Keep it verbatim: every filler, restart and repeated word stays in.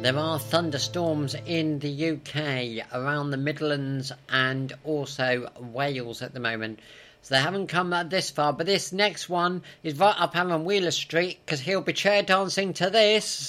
There are thunderstorms in the U K, around the Midlands and also Wales at the moment. So they haven't come this far, but this next one is right up Aaron Wheeler Street, because he'll be chair dancing to this.